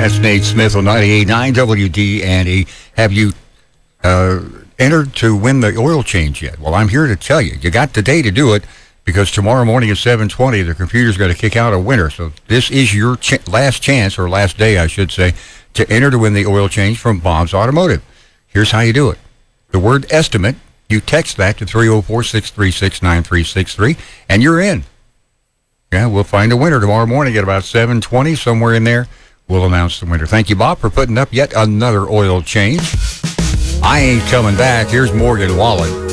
That's Nate Smith on 98.9 WD&E. Have you entered to win the oil change yet? Well, I'm here to tell you. You got the day to do it because tomorrow morning at 7:20, the computer's going to kick out a winner. So this is your last chance, or last day, I should say, to enter to win the oil change from Bob's Automotive. Here's how you do it. The word estimate, you text that to 304-636-9363, and you're in. Yeah, we'll find a winner tomorrow morning at about 7:20, somewhere in there. We'll announce the winner. Thank you, Bob, for putting up yet another oil change. I ain't coming back. Here's Morgan Wallen.